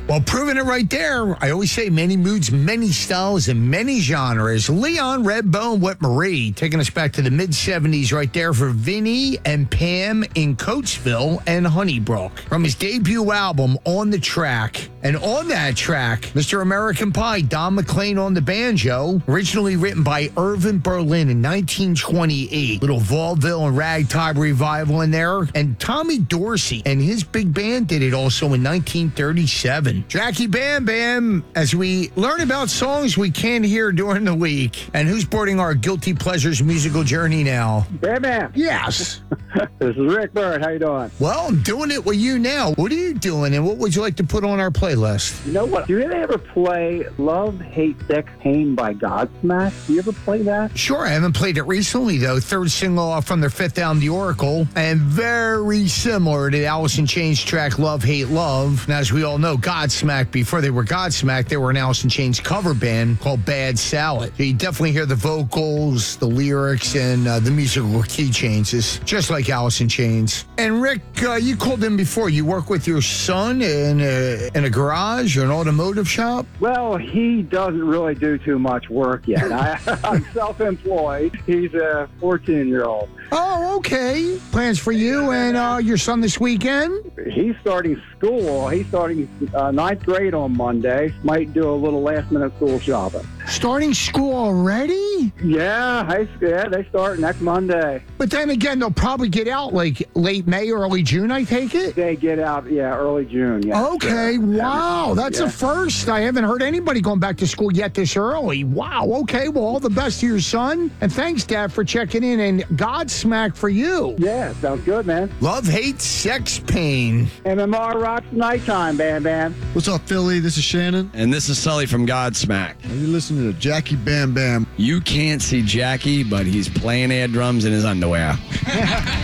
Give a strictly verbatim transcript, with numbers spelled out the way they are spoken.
Well, proving it right there. I always say many moods, many styles, and many genres. Leon Redbone with Marie, taking us back to the mid-seventies right there for Vinny and Pam in Coatesville and Honeybrook. From his debut album, On the Track. And on that track, Mister American Pie, Don McLean on the banjo, originally written by Irving Berlin in nineteen twenty-eight. Little vaudeville and ragtime revival in there. And Tommy Dorsey and his big band did it also in nineteen thirty-seven. Jackie Bam Bam, as we learn about songs we can't hear during the week. And who's boarding our Guilty Pleasures musical journey now? Bam Bam. Yes. This is Rick Bird. How you doing? Well, I'm doing it with you now. What are you doing, and what would you like to put on our playlist? You know what? Do they ever play Love, Hate, Sex, Pain by Godsmack? Do you ever play that? Sure, I haven't played it recently, though. Third single off from their fifth album, The Oracle, and very similar to the Alice in Chains track Love, Hate, Love. And as we all know, Godsmack, before they were Godsmack, they were an Alice in Chains cover band called Bad Salad. So you definitely hear the vocals, the lyrics, and uh, the musical key changes, just like Alice in Chains. And Rick, uh, you called in before. You work with your son in a, in a garage or an automotive shop? Well, he doesn't really do too much work yet. I, I'm self-employed. He's a fourteen-year-old. Oh, okay. Plans for you and uh, your son this weekend? He's starting school. He's starting uh, ninth grade on Monday. Might do a little last-minute school shopping. Starting school already? Yeah, high school. Yeah, they start next Monday. But then again, they'll probably get out like late May, early June, I take it? They get out, yeah, early June. Yeah. Okay, wow. That's yeah. a first. I haven't heard anybody going back to school yet this early. Wow, okay. Well, all the best to your son. And thanks, Dad, for checking in. And Godsmack for you. Yeah, sounds good, man. Love, hate, sex, pain. M M R rocks nighttime, Bam Bam. What's up, Philly? This is Shannon. And this is Sully from Godsmack. Are you listening to Jackie Bam Bam? You can't see Jackie, but he's playing air drums in his underwear.